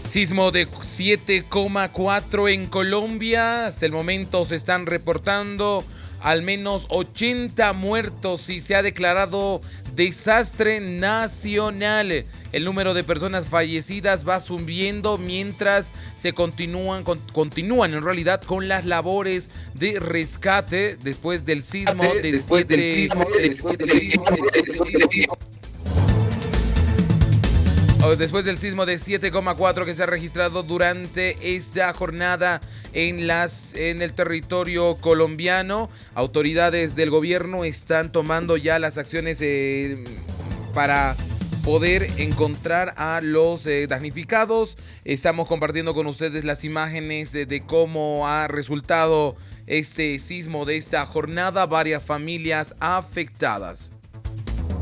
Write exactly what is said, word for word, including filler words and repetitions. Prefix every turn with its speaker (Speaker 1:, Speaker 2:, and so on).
Speaker 1: Sismo de siete coma cuatro en Colombia. Hasta el momento se están reportando al menos ochenta muertos y se ha declarado desastre nacional. El número de personas fallecidas va subiendo mientras se continúan, con, continúan en realidad con las labores de rescate después del sismo de
Speaker 2: después del sismo, después del sismo,
Speaker 1: Después del sismo de siete coma cuatro que se ha registrado durante esta jornada en, las, en el territorio colombiano, autoridades del gobierno están tomando ya las acciones eh, para poder encontrar a los eh, damnificados. Estamos compartiendo con ustedes las imágenes de, de cómo ha resultado este sismo de esta jornada, varias familias afectadas.